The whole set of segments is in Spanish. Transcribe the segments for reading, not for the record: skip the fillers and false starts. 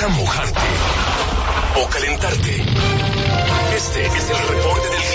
a mojarte o calentarte. Este es el reporte del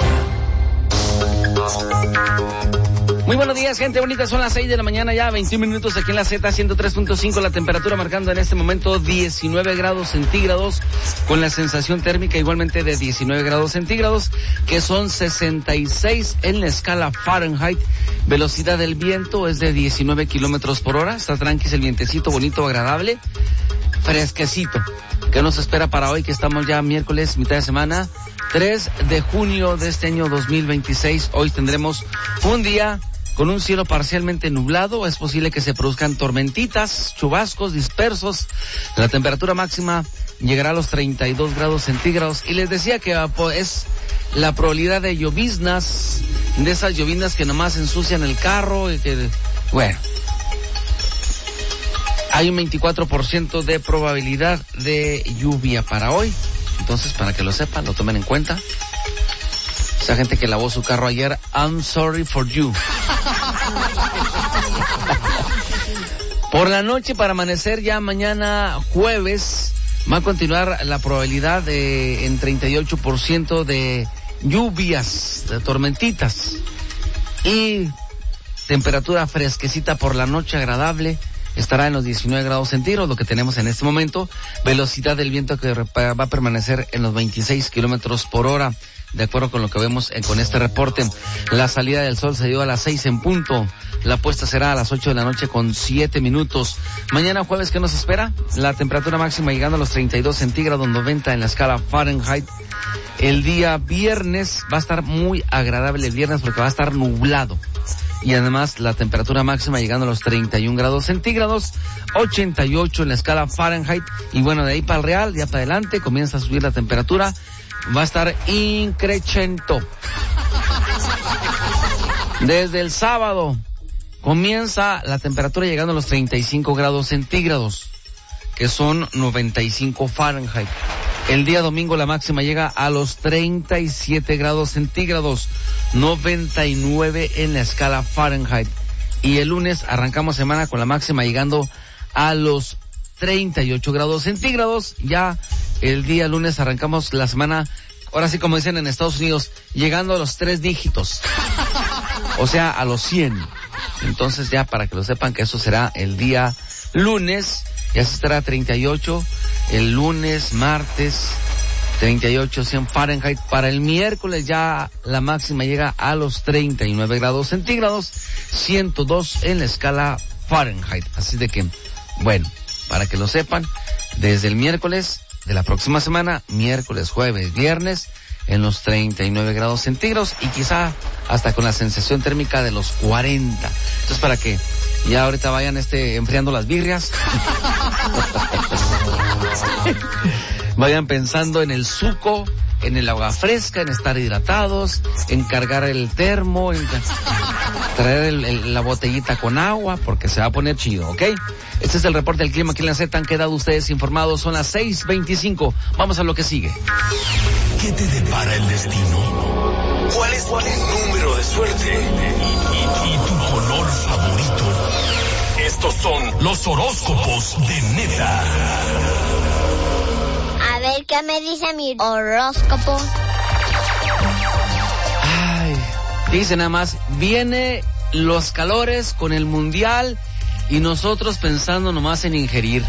clima. Muy buenos días, gente bonita. Son las 6 de la mañana ya, 21 minutos aquí en la Z 103.5. La temperatura marcando en este momento 19 grados centígrados, con la sensación térmica igualmente de 19 grados centígrados, que son 66 en la escala Fahrenheit. Velocidad del viento es de 19 kilómetros por hora. Está tranquilo el vientecito, bonito, agradable, fresquecito. ¿Qué nos espera para hoy, que estamos ya miércoles, mitad de semana, 3 de junio de este año 2026? Hoy tendremos un día con un cielo parcialmente nublado. Es posible que se produzcan tormentitas, chubascos dispersos. La temperatura máxima llegará a los 32 grados centígrados. Y les decía que es la probabilidad de lloviznas, de esas lloviznas que nomás ensucian el carro y que, bueno, hay un 24% de probabilidad de lluvia para hoy. Entonces, para que lo sepan, lo tomen en cuenta. Esa gente que lavó su carro ayer, I'm sorry for you. Por la noche, para amanecer ya mañana jueves, va a continuar la probabilidad en 38% de lluvias, de tormentitas. Y temperatura fresquecita por la noche, agradable. Estará en los 19 grados centígrados, lo que tenemos en este momento. Velocidad del viento que va a permanecer en los 26 kilómetros por hora, de acuerdo con lo que vemos con este reporte. La salida del sol se dio a las 6 en punto. La puesta será a las 8 de la noche con 7 minutos. Mañana jueves, ¿qué nos espera? La temperatura máxima llegando a los 32 centígrados, 90 en la escala Fahrenheit. El día viernes va a estar muy agradable el viernes porque va a estar nublado. Y además la temperatura máxima llegando a los 31 grados centígrados, 88 en la escala Fahrenheit. Y bueno, de ahí para el real, ya para adelante, comienza a subir la temperatura. Va a estar increchento. Desde el sábado comienza la temperatura llegando a los 35 grados centígrados, que son 95 Fahrenheit. El día domingo la máxima llega a los 37 grados centígrados, 99 en la escala Fahrenheit. Y el lunes arrancamos semana con la máxima llegando a los 38 grados centígrados. Ya el día lunes arrancamos la semana, ahora sí como dicen en Estados Unidos, llegando a los 3 dígitos. O sea, a los 100. Entonces ya para que lo sepan que eso será el día lunes. Ya se estará 38 el lunes, martes, 38, 100 Fahrenheit. Para el miércoles ya la máxima llega a los 39 grados centígrados, 102 en la escala Fahrenheit. Así de que, bueno, para que lo sepan, desde el miércoles de la próxima semana, miércoles, jueves, viernes, en los 39 grados centígrados y quizá hasta con la sensación térmica de los 40. Entonces, para que ya ahorita vayan enfriando las birrias. Vayan pensando en el suco, en el agua fresca, en estar hidratados, en cargar el termo, en traer la botellita con agua, porque se va a poner chido, ¿ok? Este es el reporte del clima aquí en la Z. Han quedado ustedes informados. Son las 6:25. Vamos a lo que sigue. ¿Qué te depara el destino? ¿Cuál es tu número de suerte? ¿Y tu color favorito? Estos son los horóscopos de Neta. A ver qué me dice mi horóscopo. Ay, dice nada más, viene los calores con el mundial y nosotros pensando nomás en ingerir.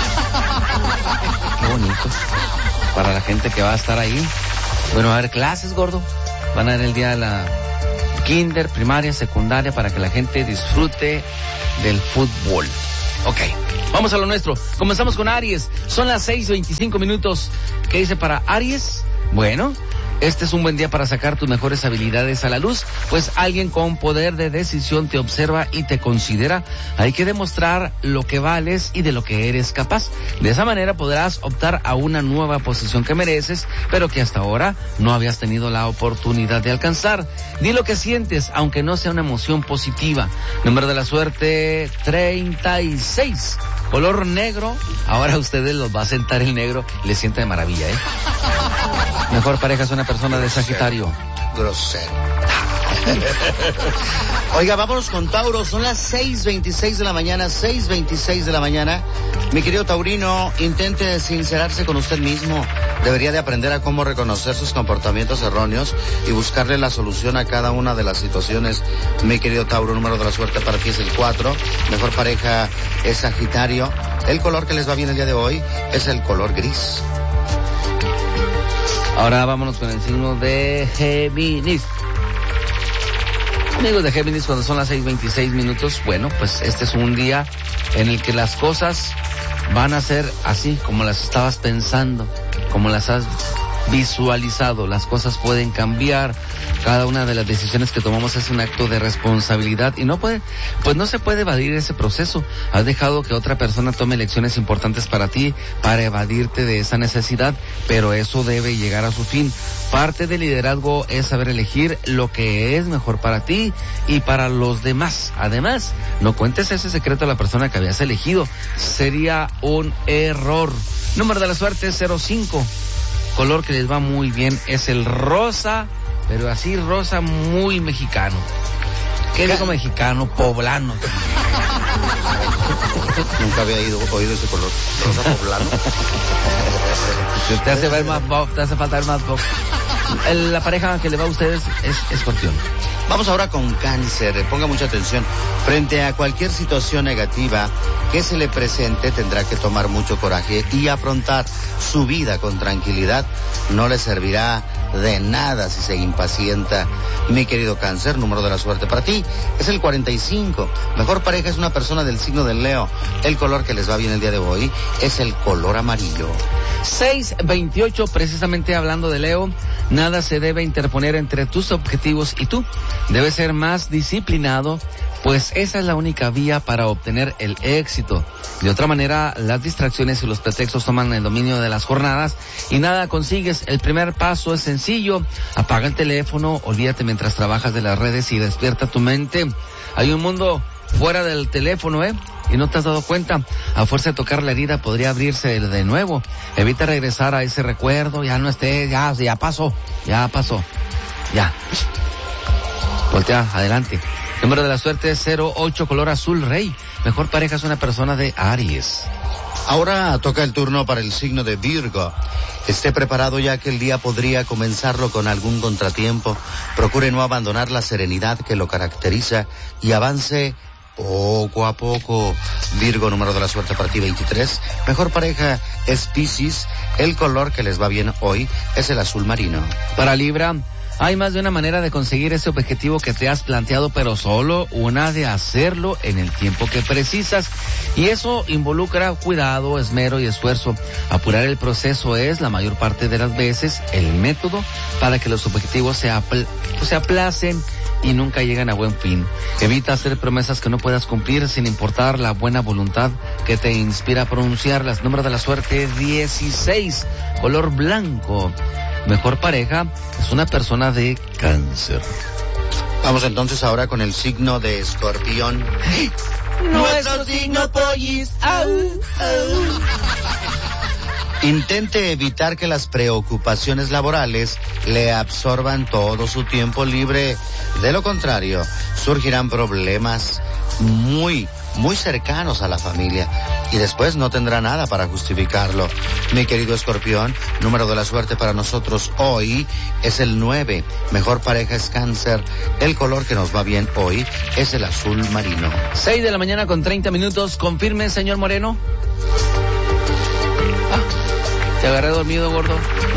Qué bonito. Para la gente que va a estar ahí. Bueno, va a haber clases, gordo. Van a haber el día de la kinder, primaria, secundaria, para que la gente disfrute del fútbol. Ok, vamos a lo nuestro. Comenzamos con Aries. Son las 6:25 minutos. ¿Qué dice para Aries? Bueno, este es un buen día para sacar tus mejores habilidades a la luz, pues alguien con poder de decisión te observa y te considera. Hay que demostrar lo que vales y de lo que eres capaz. De esa manera podrás optar a una nueva posición que mereces, pero que hasta ahora no habías tenido la oportunidad de alcanzar. Di lo que sientes, aunque no sea una emoción positiva. Número de la suerte 36. Color negro. Ahora a ustedes los va a sentar el negro. Les siente de maravilla, ¿eh? Mejor pareja es una persona de Sagitario. Grosero. Oiga, vámonos con Tauro. Son las 6:26 de la mañana, 6:26 de la mañana. Mi querido taurino, intente sincerarse con usted mismo. Debería de aprender a cómo reconocer sus comportamientos erróneos y buscarle la solución a cada una de las situaciones. Mi querido Tauro, número de la suerte para ti es el 4. Mejor pareja es Sagitario. El color que les va bien el día de hoy es el color gris. Ahora vámonos con el signo de Géminis. Amigos de Géminis, cuando son las 6:26, bueno, pues este es un día en el que las cosas van a ser así como las estabas pensando, como las has visualizado. Las cosas pueden cambiar. Cada una de las decisiones que tomamos es un acto de responsabilidad y no se puede evadir ese proceso. Has dejado que otra persona tome elecciones importantes para ti, para evadirte de esa necesidad, pero eso debe llegar a su fin. Parte del liderazgo es saber elegir lo que es mejor para ti y para los demás. Además, no cuentes ese secreto a la persona que habías elegido. Sería un error. Número de la suerte 05. Color que les va muy bien es el rosa, pero así rosa muy mexicano. ¿Qué digo mexicano? Poblano. Nunca había oído ese color. Rosa poblano. Te hace ver más box, te hace falta ver más box. La pareja que le va a ustedes es Escorpión. Vamos ahora con Cáncer. Ponga mucha atención. Frente a cualquier situación negativa que se le presente, tendrá que tomar mucho coraje y afrontar su vida con tranquilidad. No le servirá de nada si se impacienta. Mi querido Cáncer, número de la suerte para ti es el 45. Mejor pareja es una persona del signo del Leo. El color que les va bien el día de hoy es el color amarillo. 6:28, precisamente hablando de Leo, nada se debe interponer entre tus objetivos y tú. Debes ser más disciplinado, pues esa es la única vía para obtener el éxito. De otra manera, las distracciones y los pretextos toman el dominio de las jornadas y nada consigues. El primer paso es sencillo: apaga el teléfono, olvídate mientras trabajas de las redes y despierta tu mente. Hay un mundo fuera del teléfono, y no te has dado cuenta. A fuerza de tocar la herida podría abrirse de nuevo. Evita regresar a ese recuerdo. Ya no estés, ya pasó. Ya. Voltea, adelante. Número de la suerte es 08, color azul rey. Mejor pareja es una persona de Aries. Ahora toca el turno para el signo de Virgo. Esté preparado, ya que el día podría comenzarlo con algún contratiempo. Procure no abandonar la serenidad que lo caracteriza y avance poco a poco. Virgo, número de la suerte para ti 23. Mejor pareja es Piscis. El color que les va bien hoy es el azul marino. Para Libra, hay más de una manera de conseguir ese objetivo que te has planteado, pero solo una de hacerlo en el tiempo que precisas. Y eso involucra cuidado, esmero y esfuerzo. Apurar el proceso es, la mayor parte de las veces, el método para que los objetivos se aplacen y nunca llegan a buen fin. Evita hacer promesas que no puedas cumplir sin importar la buena voluntad que te inspira a pronunciarlas. Número de la suerte 16, color blanco. Mejor pareja es una persona de Cáncer. Vamos entonces ahora con el signo de Escorpión. Nuestro signo pollis. Au, au. Intente evitar que las preocupaciones laborales le absorban todo su tiempo libre. De lo contrario, surgirán problemas muy cercanos a la familia y después no tendrá nada para justificarlo. Mi querido Escorpión, número de la suerte para nosotros hoy es el 9. Mejor pareja es Cáncer. El color que nos va bien hoy es el azul marino. 6:30 Confirme, señor Moreno. Te agarré dormido, gordo.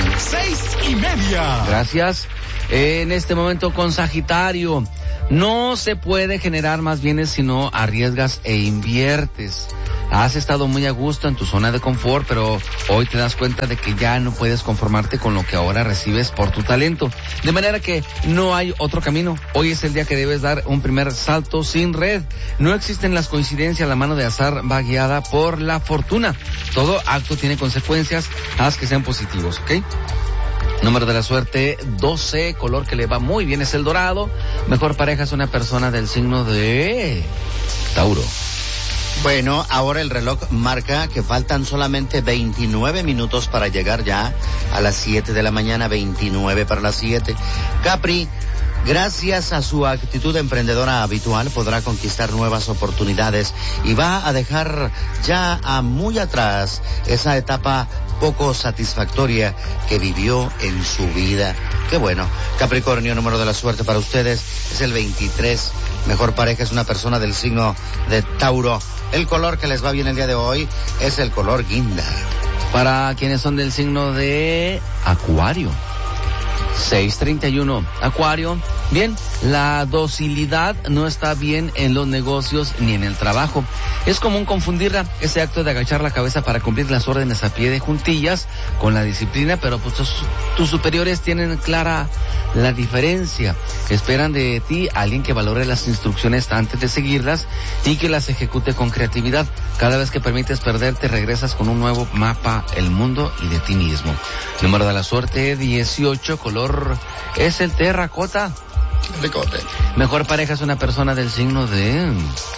6:30. Gracias. En este momento con Sagitario. No se puede generar más bienes si no arriesgas e inviertes. Has estado muy a gusto en tu zona de confort, pero hoy te das cuenta de que ya no puedes conformarte con lo que ahora recibes por tu talento. De manera que no hay otro camino. Hoy es el día que debes dar un primer salto sin red. No existen las coincidencias, la mano de azar va guiada por la fortuna. Todo acto tiene consecuencias, haz que sean positivos, ¿ok? Número de la suerte 12, color que le va muy bien es el dorado. Mejor pareja es una persona del signo de Tauro. Bueno, ahora el reloj marca que faltan solamente 29 minutos para llegar ya a las 7 de la mañana, 29 para las 7. Capri, Gracias a su actitud emprendedora habitual podrá conquistar nuevas oportunidades y va a dejar ya muy atrás esa etapa poco satisfactoria que vivió en su vida. Qué bueno. Capricornio, número de la suerte para ustedes es el 23. Mejor pareja es una persona del signo de Tauro. El color que les va bien el día de hoy es el color guinda. Para quienes son del signo de Acuario, 6:31. Acuario, bien, la docilidad no está bien en los negocios ni en el trabajo. Es común confundirla, ese acto de agachar la cabeza para cumplir las órdenes a pie de juntillas con la disciplina, pero pues tus superiores tienen clara la diferencia. Esperan de ti a alguien que valore las instrucciones antes de seguirlas y que las ejecute con creatividad. Cada vez que permites perderte, regresas con un nuevo mapa, el mundo y de ti mismo. Número de la suerte 18, color es el terracota. Ricote. Mejor pareja es una persona del signo de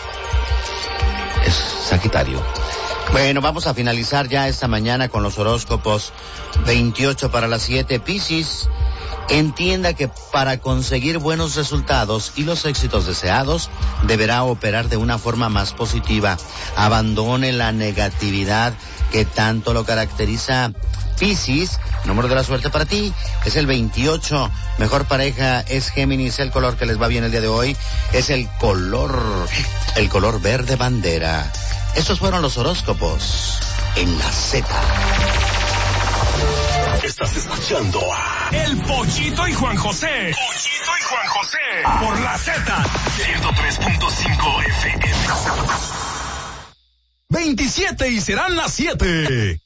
Sagitario. Bueno, vamos a finalizar ya esta mañana con los horóscopos. 28 para las 7. Piscis, entienda que para conseguir buenos resultados y los éxitos deseados, deberá operar de una forma más positiva. Abandone la negatividad que tanto lo caracteriza. Piscis, número de la suerte para ti es el 28. Mejor pareja es Géminis. El color que les va bien el día de hoy es el color verde bandera. Estos fueron los horóscopos en la Z. Estás escuchando a El Pollito y Juan José. Pollito y Juan José. Por la Z. 103.5 FM. 27 y serán las 7.